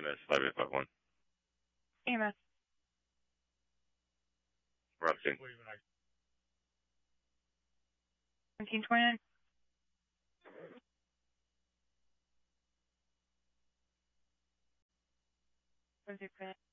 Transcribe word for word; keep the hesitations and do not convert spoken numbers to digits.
M S five eight five one. E M S. Robson. seventeen twenty-nine. One zero